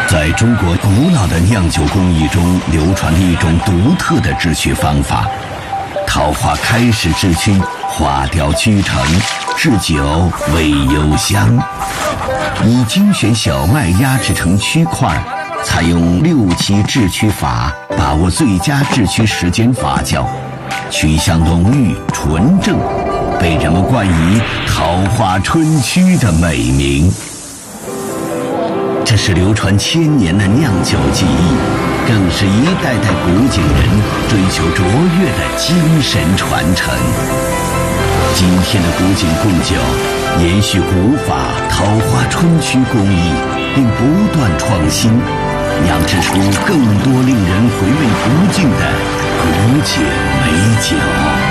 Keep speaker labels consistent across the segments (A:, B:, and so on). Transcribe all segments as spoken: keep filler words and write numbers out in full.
A: 在中国古老的酿酒工艺中流传着一种独特的制曲方法。桃花开始制曲，花雕曲成，制酒味幽香。以精选小麦压制成曲块，采用六七制曲法，把握最佳制曲时间发酵，曲香浓郁纯正，被人们冠以桃花春曲的美名。这是流传千年的酿酒技艺，更是一代代古井人追求卓越的精神传承。今天的古井贡酒延续古法桃花春曲工艺，并不断创新，酿制出更多令人回味不尽的古井美酒。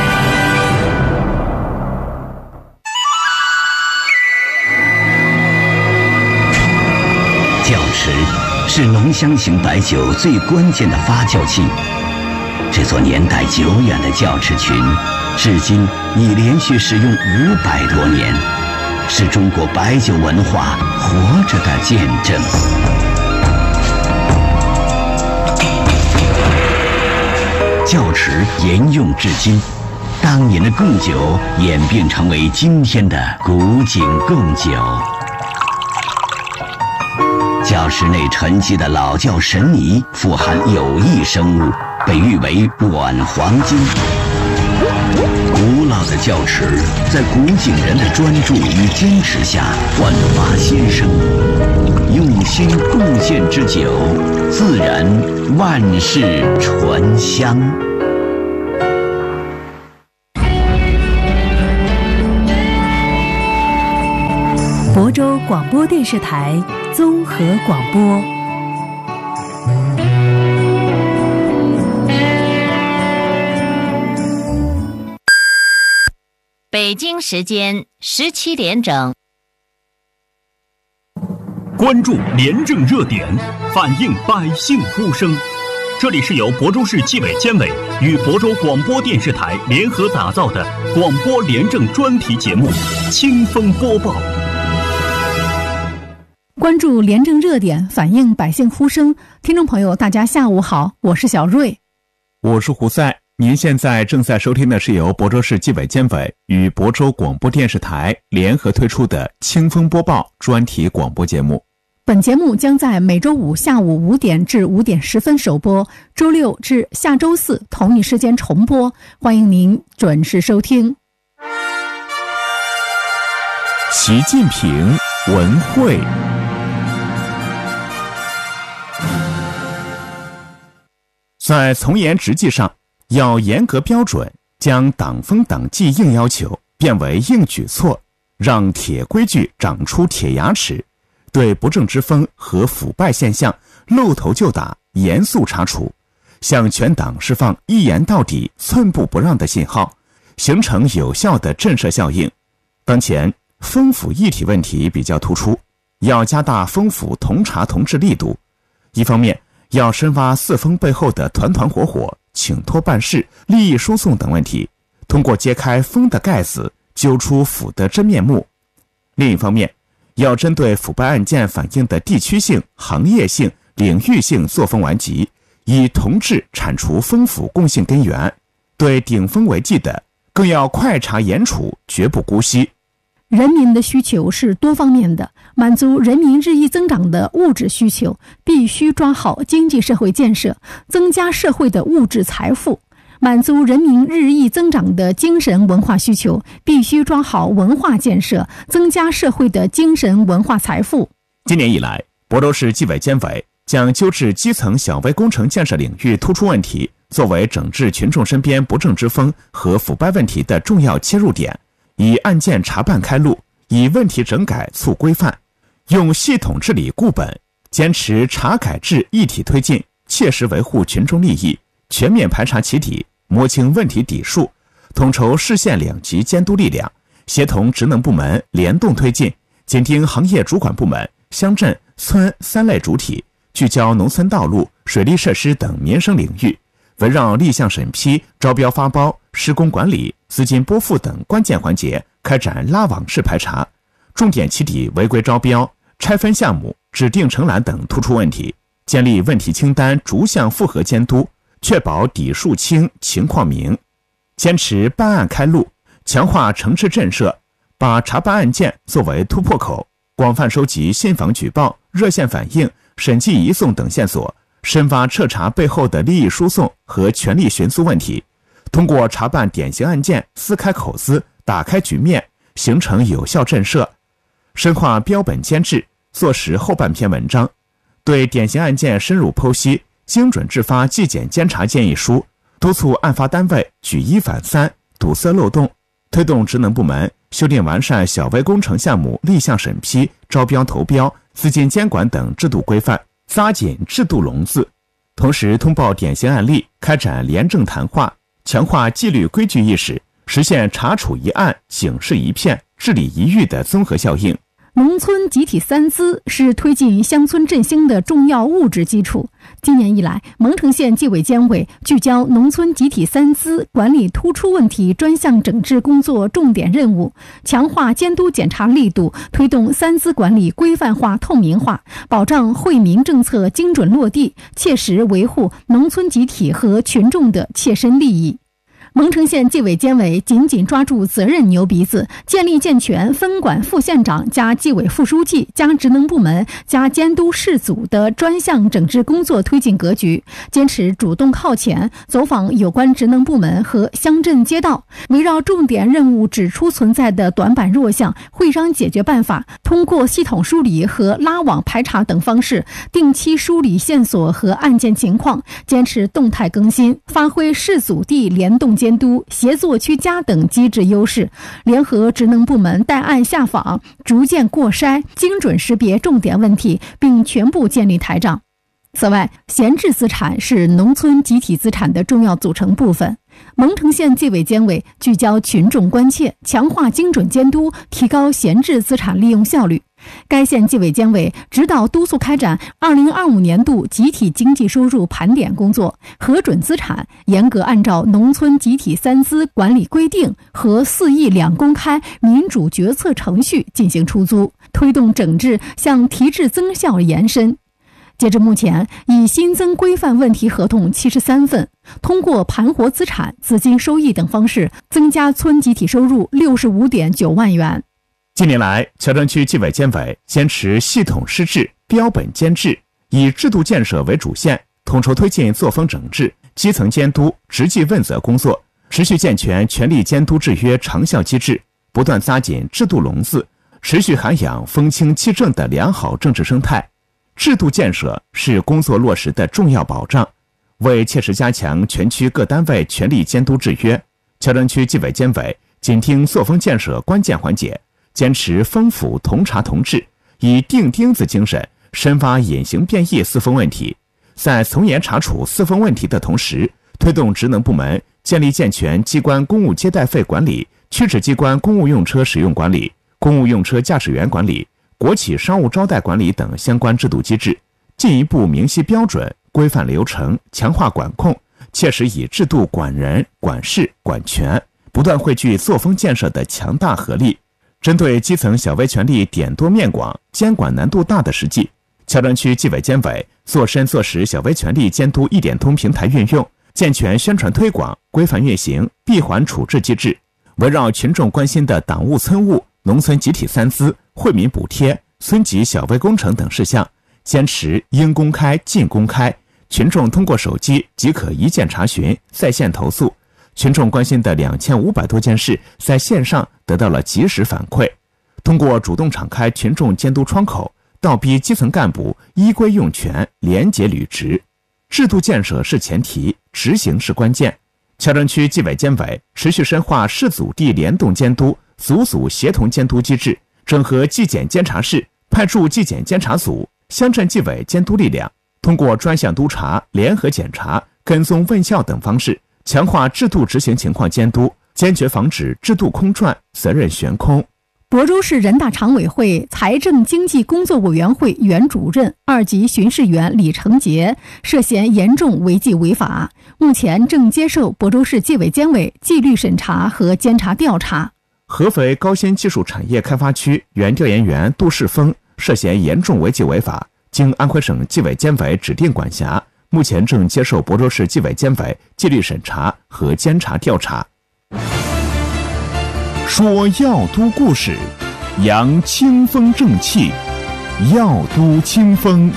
A: 窖池是浓香型白酒最关键的发酵器。这座年代久远的窖池群，至今已连续使用五百多年，是中国白酒文化活着的见证。窖池沿用至今，当年的贡酒演变成为今天的古井贡酒。窖池内沉积的老窖神泥富含有益生物，被誉为软黄金。古老的窖池在古井人的专注与坚持下焕发新生，用心贡献之酒，自然万世醇香。
B: 亳州广播电视台综合广播。
C: 北京时间十七点整。
D: 关注廉政热点，反映百姓呼声。这里是由亳州市纪委监委与亳州广播电视台联合打造的广播廉政专题节目《清风播报》。
B: 关注廉政热点，反映百姓呼声。听众朋友，大家下午好，我是小瑞，
E: 我是胡赛。您现在正在收听的是由亳州市纪委监委与亳州广播电视台联合推出的《清风播报》专题广播节目。
B: 本节目将在每周五下午五点至五点十分首播，周六至下周四同一时间重播，欢迎您准时收听。
E: 习近平文汇。在从严执纪上，要严格标准，将党风党纪硬要求变为硬举措，让铁规矩长出铁牙齿，对不正之风和腐败现象露头就打，严肃查处，向全党释放一言到底、寸步不让的信号，形成有效的震慑效应。当前风腐一体问题比较突出，要加大风腐同查同治力度。一方面要深挖四风背后的团团伙伙、请托办事、利益输送等问题，通过揭开风的盖子，揪出腐的真面目。另一方面，要针对腐败案件反映的地区性、行业性、领域性作风顽疾，以同治铲除风腐共性根源。对顶风违纪的，更要快查严处，绝不姑息。
B: 人民的需求是多方面的，满足人民日益增长的物质需求，必须抓好经济社会建设，增加社会的物质财富；满足人民日益增长的精神文化需求，必须抓好文化建设，增加社会的精神文化财富。
E: 今年以来，亳州市纪委监委将纠治基层小微工程建设领域突出问题作为整治群众身边不正之风和腐败问题的重要切入点，以案件查办开路，以问题整改促规范，用系统治理固本，坚持查改制一体推进，切实维护群众利益，全面排查起底，摸清问题底数，统筹市县两级监督力量，协同职能部门联动推进，紧盯行业主管部门、乡镇、村三类主体，聚焦农村道路、水利设施等民生领域，围绕立项审批、招标发包、施工管理、资金拨付等关键环节开展拉网式排查，重点起底违规招标、拆分项目、 指定承揽等突出问题，建立问题清单，逐项复核监督，确保底数清、情况明。坚持办案开路，强化惩治震慑，把查办案件作为突破口，广泛收集信访举报、热线反映、审计移送等线索，深挖彻查背后的利益输送和权力悬殊问题，通过查办典型案件撕开口子，打开局面，形成有效震慑。深化标本监制，做实后半篇文章，对典型案件深入剖析，精准制发纪检监察建议书，督促案发单位举一反三，堵塞漏洞，推动职能部门修订完善小微工程项目立项审批、招标投标、资金监管等制度规范，扎紧制度笼子。同时通报典型案例，开展廉政谈话，强化纪律规矩意识，实现查处一案、警示一片、治理一域的综合效应。
B: 农村集体三资是推进乡村振兴的重要物质基础。今年以来，蒙城县纪委监委聚焦农村集体三资管理突出问题专项整治工作重点任务，强化监督检查力度，推动三资管理规范化、透明化，保障惠民政策精准落地，切实维护农村集体和群众的切身利益。蒙城县纪委监委紧紧抓住责任牛鼻子，建立健全分管副县长加纪委副书记加职能部门加监督室组的专项整治工作推进格局，坚持主动靠前，走访有关职能部门和乡镇街道，围绕重点任务指出存在的短板弱项，会商解决办法，通过系统梳理和拉网排查等方式，定期梳理线索和案件情况，坚持动态更新，发挥市组地联动监督、协作居家等机制优势，联合职能部门带案下访，逐渐过筛，精准识别重点问题，并全部建立台账。此外，闲置资产是农村集体资产的重要组成部分。蒙城县纪委监委聚焦群众关切，强化精准监督，提高闲置资产利用效率。该县纪委监委指导督促开展二零二五年度集体经济收入盘点工作，核准资产严格按照农村集体三资管理规定和四义两公开民主决策程序进行出租，推动整治向提质增效延伸。截至目前，已新增规范问题合同七十三份，通过盘活资产、资金收益等方式，增加村集体收入六十五点九万元。
E: 近年来，乔城区纪委监委坚持系统施治、标本监制，以制度建设为主线，统筹推进作风整治、基层监督、实际问责工作，持续健全权力监督制约长效机制，不断扎紧制度笼子，持续涵养风清气正的良好政治生态。制度建设是工作落实的重要保障。为切实加强全区各单位权力监督制约，乔城区纪委监委紧盯作风建设关键环节，坚持丰富同查同治，以钉钉子精神深挖隐形变异四风问题，在从严查处四风问题的同时，推动职能部门建立健全机关公务接待费管理、区直机关公务用车使用管理、公务用车驾驶员管理、国企商务招待管理等相关制度机制，进一步明晰标准、规范流程，强化管控，切实以制度管人、管事、管权，不断汇聚作风建设的强大合力。针对基层小微权力点多面广、监管难度大的实际，乔城区纪委监委做深做实小微权力监督一点通平台运用，健全宣传推广、规范运行、闭环处置机制，围绕群众关心的党务村务、农村集体三资、惠民补贴、村级小微工程等事项，坚持应公开尽公开，群众通过手机即可一键查询、在线投诉。群众关心的两千五百多件事在线上得到了及时反馈。通过主动敞开群众监督窗口，倒逼基层干部依规用权、廉洁履职。制度建设是前提，执行是关键。乔城区纪委监委持续深化市组地联动监督、组组协同监督机制，整合纪检监察室，派驻纪检监察组、乡镇纪委监督力量，通过专项督查、联合检查、跟踪问效等方式，强化制度执行情况监督，坚决防止制度空转、责任悬空。
B: 亳州市人大常委会财政经济工作委员会原主任、二级巡视员李成杰涉嫌严重违纪违法，目前正接受亳州市纪委监委纪律审查和监察调查。
E: 合肥高新技术产业开发区原调研员杜世峰涉嫌严重违纪违法，经安徽省纪委监委指定管辖，目前正接受亳州市纪委监委纪律审查和监察调查。说药都故事，扬清风正气，药都清风。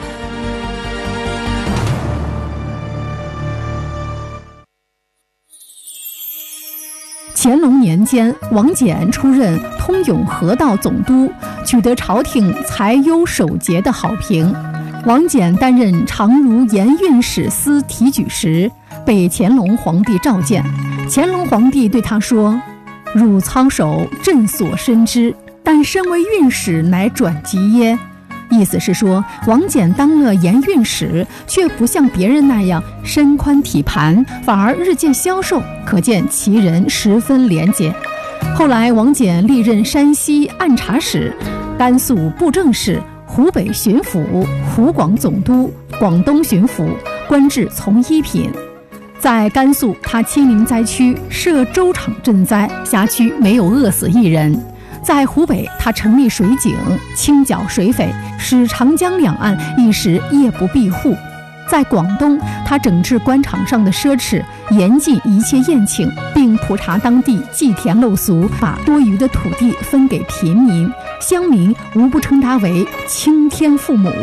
B: 乾隆年间，王翦出任通永河道总督，取得朝廷才优守节的好评。王翦担任常如盐运使司提举时，被乾隆皇帝召见。乾隆皇帝对他说：“汝操守，朕所深知，但身为运使，乃转急耶。”意思是说，王翦当了盐运使，却不像别人那样身宽体盘，反而日渐消瘦，可见其人十分廉洁。后来，王翦历任山西按察使、甘肃布政使、湖北巡抚、湖广总督、广东巡抚，官至从一品。在甘肃，他亲临灾区，设粥厂赈灾，辖区没有饿死一人。在湖北，他成立水井，清剿水匪，使长江两岸一时夜不闭户。在广东，他整治官场上的奢侈，严禁一切宴请，并普查当地祭田陋俗，把多余的土地分给贫民，乡民无不称他为青天父母。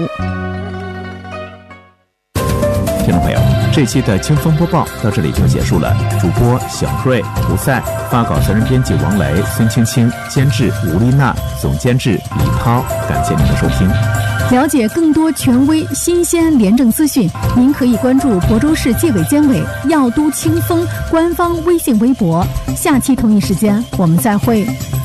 E: 听众朋友，这期的清风播报到这里就结束了。主播小瑞、胡赛，发稿责任编辑王雷、孙青青，监制吴丽娜，总监制李涛。感谢您的收听。
B: 了解更多权威、新鲜廉政资讯，您可以关注亳州市纪委监委药都清风官方微信微博。下期同一时间我们再会。